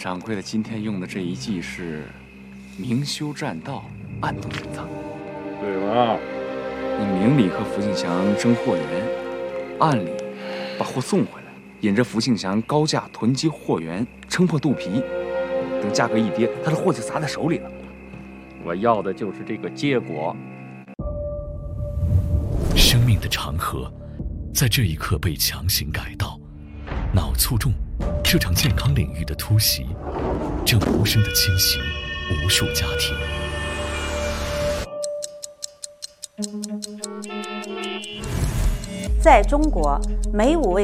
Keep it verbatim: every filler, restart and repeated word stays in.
掌柜的今天用的这一计是明修栈道，暗度陈仓。 对了， 你明里和福庆祥争货源，暗里把货送回来，引着福庆祥高价囤积货源，撑破肚皮。等价格一跌，他的货就砸在手里了。 我要的就是这个结果。 生命的长河，在这一刻被强行改道。脑卒中，这场健康领域的突袭，正无声地侵袭无数家庭。 在中国，每五位